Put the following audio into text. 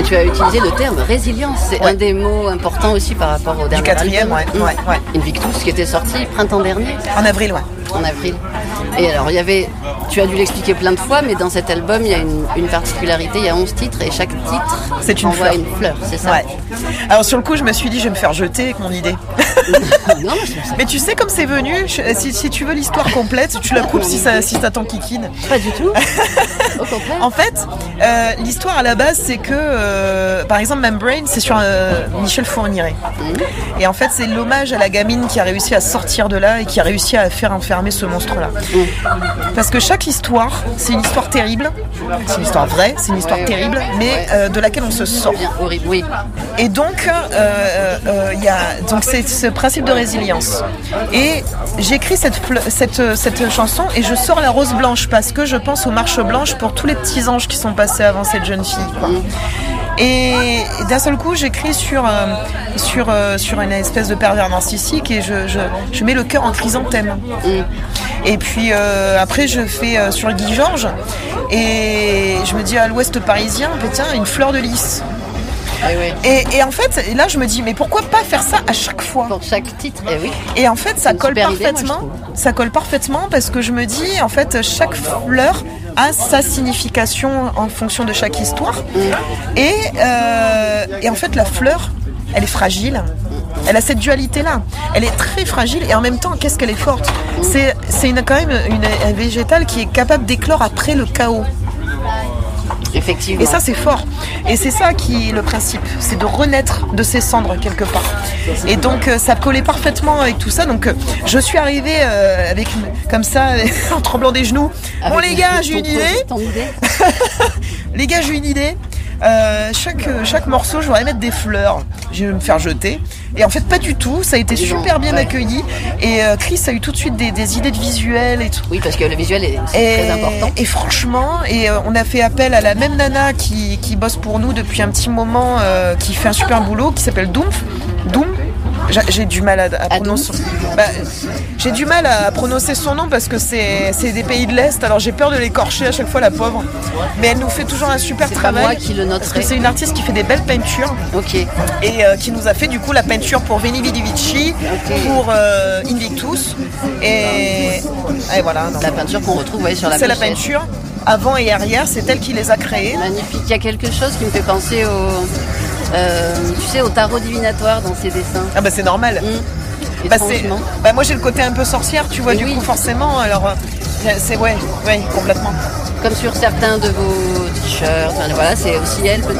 Et tu as utilisé le terme résilience. C'est un des mots importants aussi par rapport au dernier album. Ouais. Invictus, qui était sorti printemps dernier. En avril, En avril. Et alors, tu as dû l'expliquer plein de fois, mais dans cet album, il y a une particularité. Il y a 11 titres et chaque titre envoie une fleur, c'est ça? Ouais. Alors sur le coup, je me suis dit, je vais me faire jeter avec mon idée. Non, mais tu sais comme c'est venu, si tu veux l'histoire complète, tu la coupes si ça t'enquiquine. Pas du tout. Au contraire. En fait, l'histoire à la base, c'est que, par exemple, Membrane, c'est sur Michel Fourniret. Et en fait, c'est l'hommage à la gamine qui a réussi à sortir de là et qui a réussi à faire enfermer ce monstre-là. Parce que chaque histoire, c'est une histoire terrible, c'est une histoire vraie, c'est une histoire terrible, mais de laquelle on se sort. Horrible, oui. Et donc, il y a c'est ce principe de résilience. Et j'écris cette chanson et je sors la rose blanche parce que je pense aux marches blanches pour tous les petits anges qui sont passés avant cette jeune fille. Quoi. Et d'un seul coup, j'écris sur une espèce de pervers narcissique et je mets le cœur en chrysanthème. Et puis après, je fais sur Guy Georges et je me dis à l'ouest parisien, tiens, une fleur de lys. Et en fait, là, je me dis, mais pourquoi pas faire ça à chaque fois? Pour chaque titre, oui. Et en fait, ça colle parfaitement. Ça colle parfaitement parce que je me dis, en fait, chaque fleur a sa signification en fonction de chaque histoire. Et en fait, la fleur, elle est fragile. Elle a cette dualité-là. Elle est très fragile et en même temps, qu'est-ce qu'elle est forte. C'est quand même un végétal qui est capable d'éclore après le chaos. Effectivement. Et ça, c'est fort. Et c'est ça qui est le principe, c'est de renaître de ses cendres quelque part. Et donc, ça collait parfaitement avec tout ça. Donc, je suis arrivée comme ça, en tremblant des genoux. Bon, les gars, j'ai une idée. Les gars, j'ai une idée. Chaque morceau, je voudrais mettre des fleurs. Je vais me faire jeter. Et en fait, pas du tout. Ça a été super bien accueilli. Et Chris a eu tout de suite des idées de visuel et tout. Oui, parce que le visuel est très important. Et franchement, on a fait appel à la même nana qui bosse pour nous depuis un petit moment, qui fait un super boulot, qui s'appelle Doom. J'ai du mal à prononcer. J'ai du mal à prononcer son nom parce que c'est des pays de l'Est, alors j'ai peur de l'écorcher à chaque fois, la pauvre. Mais elle nous fait toujours un super travail. C'est moi qui le noterai. Parce que c'est une artiste qui fait des belles peintures. Ok. Et qui nous a fait du coup la peinture pour Veni Vidi Vici, pour Invictus. Et voilà. Donc, la peinture qu'on retrouve sur la pochette. C'est la peinture. Avant et arrière, c'est elle qui les a créées. Magnifique. Il y a quelque chose qui me fait penser au tarot divinatoire dans ses dessins. Ah c'est normal. Moi j'ai le côté un peu sorcière, tu vois, coup forcément. Alors c'est complètement. Comme sur certains de vos t-shirts. Voilà, c'est aussi elle.